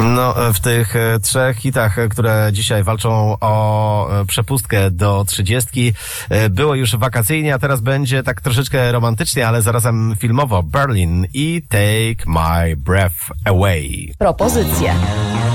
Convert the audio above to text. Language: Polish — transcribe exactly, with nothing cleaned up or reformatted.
No, w tych e, trzech hitach, e, które dzisiaj walczą o e, przepustkę do trzydziestki, e, było już wakacyjnie, a teraz będzie tak troszeczkę romantycznie, ale zarazem filmowo. Berlin i Take My Breath Away. Propozycje.